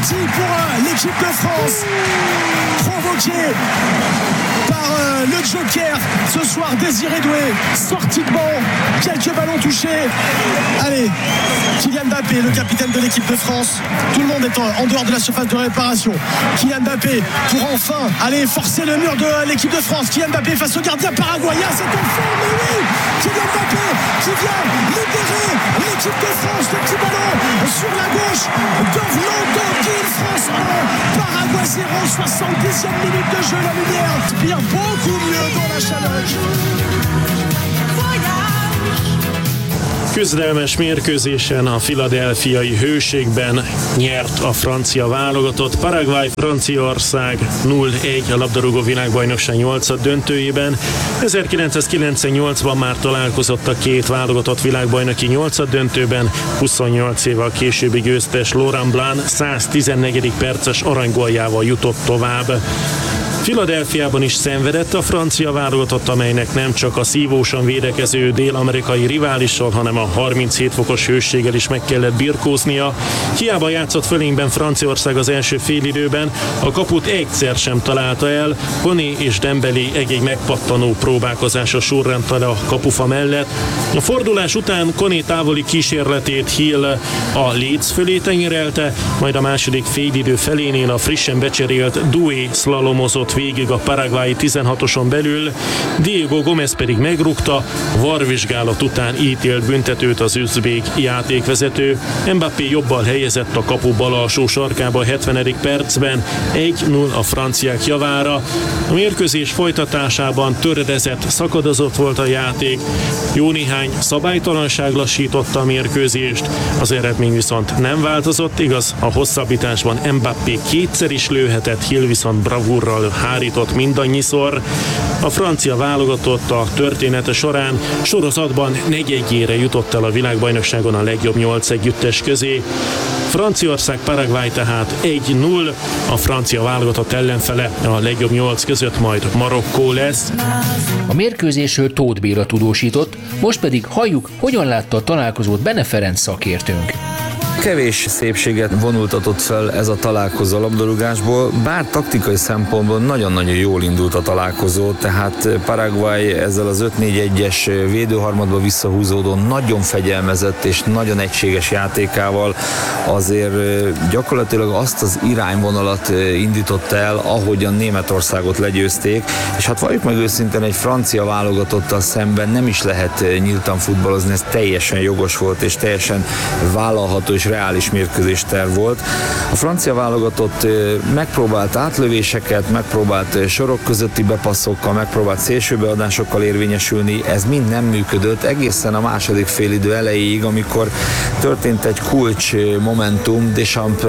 penalty pour l'équipe de France, provoqué par le Joker ce soir, Désiré Doué, sortie de banc, quelques ballons touchés. Allez, Kylian Mbappé, le capitaine de l'équipe de France, tout le monde est en dehors de la surface de réparation. Kylian Mbappé pour enfin aller forcer le mur de l'équipe de France. Kylian Mbappé face au gardien paraguayen, c'est en forme, mais oui, Kylian Mbappé qui vient libérer l'équipe de France. Le petit ballon sur la gauche d'Orlando Gil, France 1, Paraguay 0, 70e minute de jeu. La lumière inspire beaucoup mieux dans la chaleur. Küzdelmes mérkőzésen a philadelphiai hőségben nyert a francia válogatott. Paraguay Franciaország 0-1 a labdarúgó világbajnokság 8. döntőjében. 1998-ban már találkozott a két válogatott világbajnoki 8. döntőben. 28 évvel későbbi győztes Laurent Blanc 114. perces aranygóljával jutott tovább. Philadelphiában is szenvedett a francia válogatott, amelynek nem csak a szívósan védekező dél-amerikai riválissal, hanem a 37 fokos hősséggel is meg kellett birkóznia. Hiába játszott fölénkben Franciaország az első félidőben, a kaput egyszer sem találta el. Koné és Dembélé egy megpattanó próbálkozása sorrend a kapufa mellett. A fordulás után Koné távoli kísérletét Hill a léc fölé tenyerelte, majd a második félidő felénél a frissen becserélt Doué szlalomozott végig a paraguayi 16-oson belül, Diego Gómez pedig megrúgta, varvizsgálat után ítélt büntetőt az üzbék játékvezető. Mbappé jobbal helyezett a kapu bal alsó sarkába a 70. percben, 1-0 a franciák javára. A mérkőzés folytatásában töredezett, szakadozott volt a játék, jó néhány szabálytalanság lassította a mérkőzést, az eredmény viszont nem változott, igaz, a hosszabbításban Mbappé kétszer is lőhetett, Hill viszont bravúrral hárított mindannyiszor. A francia válogatott a története során sorozatban negyedjére jutott el a világbajnokságon a legjobb 8 együttes közé. Franciaország Paraguay tehát 1-0, a francia válogatott ellenfele a legjobb 8 között majd Marokkó lesz. A mérkőzésről Tóth Béla tudósított, most pedig halljuk, hogyan látta a találkozót Bene Ferenc szakértőnk. Kevés szépséget vonultatott fel ez a találkozó a labdarúgásból, bár taktikai szempontból nagyon-nagyon jól indult a találkozó, tehát Paraguay ezzel az 5-4-1-es védőharmadba visszahúzódó, nagyon fegyelmezett és nagyon egységes játékával azért gyakorlatilag azt az irányvonalat indította el, ahogyan Németországot legyőzték, és hát valljuk meg őszintén, egy francia válogatottal szemben nem is lehet nyíltan futballozni, ez teljesen jogos volt és teljesen vállalható és reális mérkőzésterv volt. A francia válogatott megpróbált átlövéseket, megpróbált sorok közötti bepasszokkal, megpróbált szélsőbeadásokkal érvényesülni, ez mind nem működött egészen a második félidő elejéig, amikor történt egy kulcs momentum, Deschamps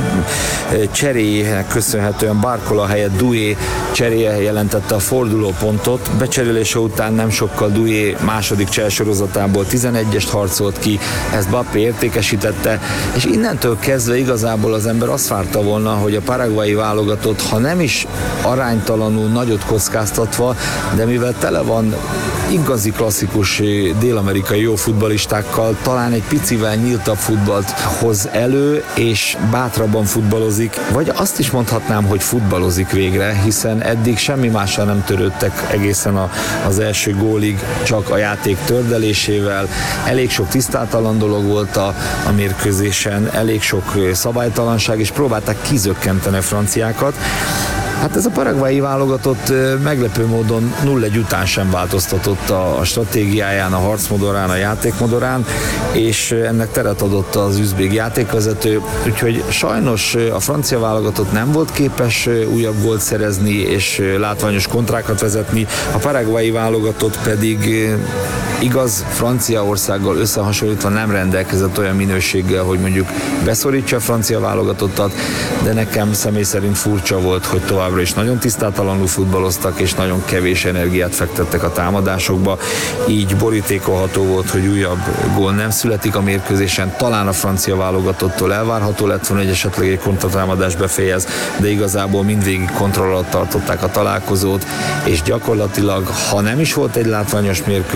cseréjének köszönhetően Barcola helyett Doué cseréje jelentette a fordulópontot. Becserélése után nem sokkal Doué második cseresorozatából 11-est harcolt ki, ezt Mbappé értékesítette, és innentől kezdve igazából az ember azt várta volna, hogy a paraguayi válogatott, ha nem is aránytalanul nagyot kockáztatva, de mivel tele van igazi klasszikus dél-amerikai jó futballistákkal, talán egy picivel nyíltabb futballt hoz elő, és bátrabban futballozik, vagy azt is mondhatnám, hogy futballozik végre, hiszen eddig semmi mással nem törődtek egészen az első gólig, csak a játék tördelésével. Elég sok tisztátalan dolog volt a mérkőzésen, elég sok szabálytalanság, és próbálták kizökkenteni a franciákat. Hát ez a paraguayi válogatott meglepő módon 0-1 után sem változtatott a stratégiáján, a harcmodorán, a játékmodorán, és ennek teret adott az üzbég játékvezető, úgyhogy sajnos a francia válogatott nem volt képes újabb gólt szerezni és látványos kontrákat vezetni, a paraguayi válogatott pedig igaz, Franciaországgal összehasonlítva nem rendelkezett olyan minőséggel, hogy mondjuk beszorítsa a francia válogatottat, de nekem személy szerint furcsa volt, hogy továbbra is nagyon tisztátalanul futballoztak, és nagyon kevés energiát fektettek a támadásokba. Így borítékolható volt, hogy újabb gól nem születik a mérkőzésen. Talán a francia válogatottól elvárható lett volna, hogy esetleg egy kontratámadás befejez, de igazából mindvégig kontroll alatt tartották a találkozót, és gyakorlatilag, ha nem is volt egy látványos mérkőzés,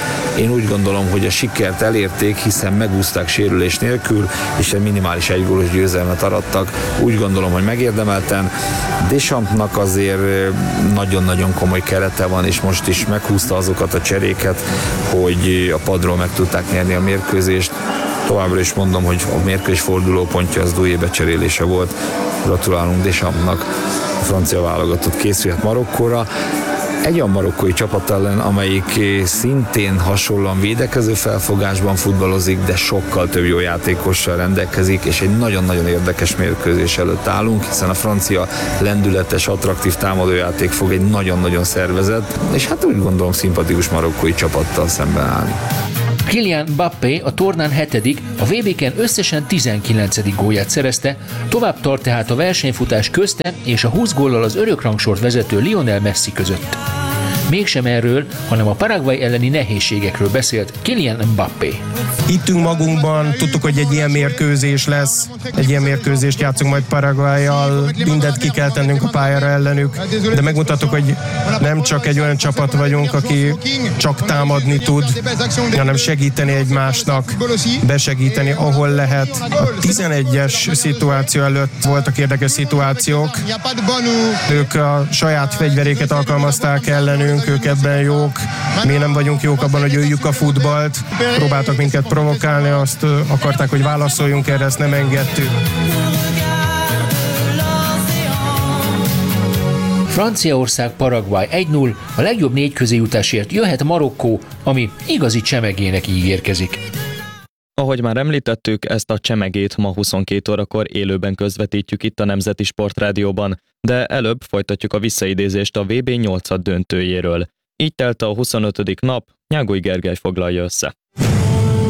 Én úgy gondolom, hogy a sikert elérték, hiszen megúszták sérülés nélkül, és egy minimális egygólos győzelmet arattak. Úgy gondolom, hogy megérdemelten. Deschampsnak azért nagyon-nagyon komoly kerete van, és most is meghúzta azokat a cseréket, hogy a padról meg tudták nyerni a mérkőzést. Továbbra is mondom, hogy a mérkőzés fordulópontja az Doué becserélése volt. Gratulálunk Deschampsnak, a francia válogatott készülhet Marokkóra. Egy olyan marokkói csapat ellen, amelyik szintén hasonlóan védekező felfogásban futballozik, de sokkal több jó játékossal rendelkezik, és egy nagyon-nagyon érdekes mérkőzés előtt állunk, hiszen a francia lendületes, attraktív támadójáték fog egy nagyon-nagyon szervezett, és hát úgy gondolom szimpatikus marokkói csapattal szemben állni. Kylian Mbappé a tornán 7., a VB-ken összesen 19. gólját szerezte, tovább tart tehát a versenyfutás közte és a 20 góllal az örökrangsort vezető Lionel Messi között. Mégsem erről, hanem a Paraguay elleni nehézségekről beszélt Kylian Mbappé. Hittünk magunkban, tudtuk, hogy egy ilyen mérkőzés lesz, egy ilyen mérkőzést játszunk majd Paraguayjal, mindent ki kell tennünk a pályára ellenük, de megmutattuk, hogy nem csak egy olyan csapat vagyunk, aki csak támadni tud, hanem segíteni egymásnak, besegíteni, ahol lehet. A 11-es szituáció előtt voltak érdekes szituációk, ők a saját fegyveréket alkalmazták ellenünk, ők ebben jók, mi nem vagyunk jók abban, hogy öljük a futballt, próbáltak minket provokálni, azt akarták, hogy válaszoljunk erre, ezt nem engedtük. Franciaország Paraguay 1-0, a legjobb 4 közé jutásért jöhet Marokkó, ami igazi csemegének ígérkezik. Ahogy már említettük, ezt a csemegét ma 22 órakor élőben közvetítjük itt a Nemzeti Sportrádióban, de előbb folytatjuk a visszaidézést a VB 8 döntőjéről. Így telt a 25. nap, Nyágoly Gergely foglalja össze.